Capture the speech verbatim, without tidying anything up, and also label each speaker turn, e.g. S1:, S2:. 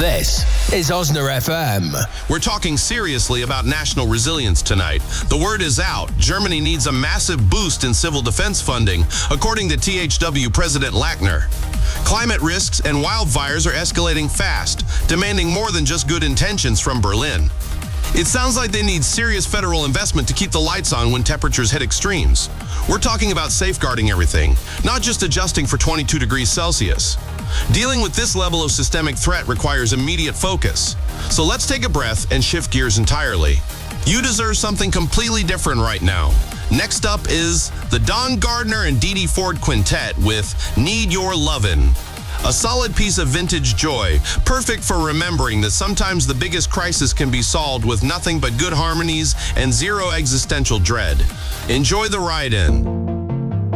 S1: This is Osner F M.
S2: We're talking seriously about national resilience tonight. The word is out. Germany needs a massive boost in civil defense funding, according to T H W President Lackner. Climate risks and wildfires are escalating fast, demanding more than just good intentions from Berlin. It sounds like they need serious federal investment to keep the lights on when temperatures hit extremes. We're talking about safeguarding everything, not just adjusting for twenty-two degrees Celsius. Dealing with this level of systemic threat requires immediate focus. So let's take a breath and shift gears entirely. You deserve something completely different right now. Next up is the Don Gardner and Dee Dee Ford Quintet with Need Your Lovin'. A solid piece of vintage joy, perfect for remembering that sometimes the biggest crisis can be solved with nothing but good harmonies and zero existential dread. Enjoy the ride in.